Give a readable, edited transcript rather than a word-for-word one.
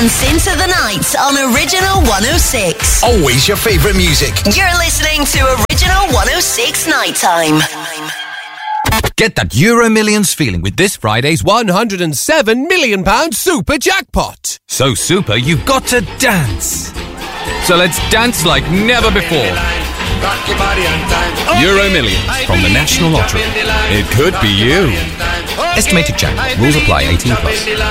Dance into the night on Original 106. Always your favourite music. You're listening to Original 106 Nighttime. Get that Euro Millions feeling with this Friday's £107 million super jackpot. So super, you've got to dance. So let's dance like never before. Euro Millions from the National Lottery. It could be you. Estimated jackpot. Rules apply. 18+.